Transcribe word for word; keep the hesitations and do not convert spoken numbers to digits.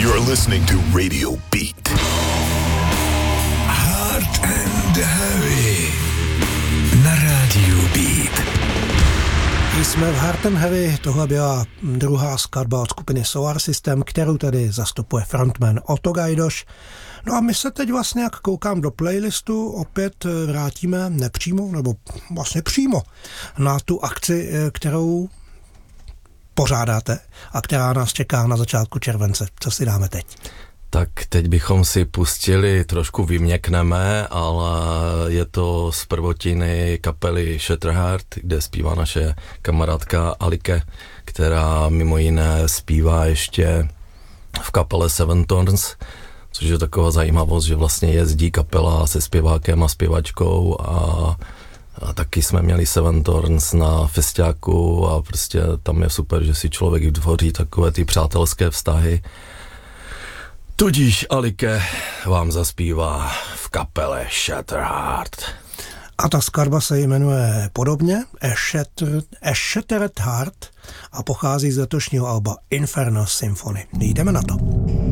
You're listening to Radio Beat. Hard and Heavy na rádiu Beat. Jsme v Hard and Heavy, tohle byla druhá skladba od skupiny Solar System, kterou tady zastupuje frontman Otto Gajdoš. No a my se teď vlastně, jak koukám do playlistu, opět vrátíme nepřímo, nebo vlastně přímo na tu akci, kterou pořádáte a která nás čeká na začátku července. Co si dáme teď? Tak teď bychom si pustili, trošku vyměkneme, ale je to z prvotiny kapely Shatterheart, kde zpívá naše kamarádka Alike, která mimo jiné zpívá ještě v kapele Seven Tones, což je taková zajímavost, že vlastně jezdí kapela se zpěvákem a zpěvačkou a A taky jsme měli Seven Tones na festiáku a prostě tam je super, že si člověk vytvoří takové ty přátelské vztahy. Tudíž Alike vám zaspívá v kapele Shatterheart. A ta skladba se jmenuje podobně A Shattered, A Shattered Heart a pochází z letošního alba Inferno Symphony. Jdeme na to.